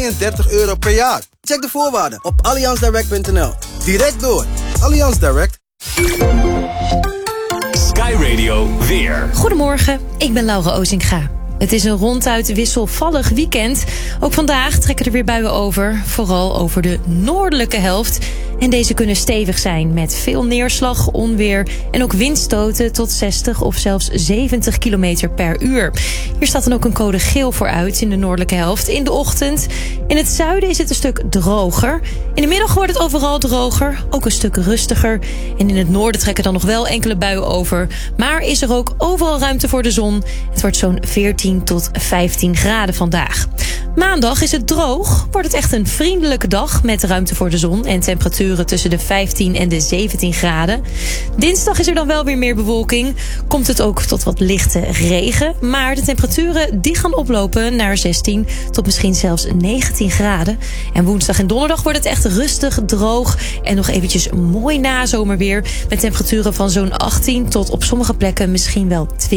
€32 per jaar. Check de voorwaarden op allianzdirect.nl. Direct door. Allianz Direct. Sky Radio weer. Goedemorgen, ik ben Laura Ozinga. Het is een ronduit wisselvallig weekend. Ook vandaag trekken er weer buien over. Vooral over de noordelijke helft. En deze kunnen stevig zijn met veel neerslag, onweer en ook windstoten tot 60 of zelfs 70 km per uur. Hier staat dan ook een code geel voor uit in de noordelijke helft in de ochtend. In het zuiden is het een stuk droger. In de middag wordt het overal droger, ook een stuk rustiger. En in het noorden trekken dan nog wel enkele buien over. Maar is er ook overal ruimte voor de zon. Het wordt zo'n 14 tot 15 graden vandaag. Maandag is het droog, wordt het echt een vriendelijke dag met ruimte voor de zon en temperaturen tussen de 15 en de 17 graden. Dinsdag is er dan wel weer meer bewolking, komt het ook tot wat lichte regen, maar de temperaturen die gaan oplopen naar 16 tot misschien zelfs 19 graden. En woensdag en donderdag wordt het echt rustig, droog en nog eventjes mooi nazomerweer met temperaturen van zo'n 18 tot op sommige plekken misschien wel 20.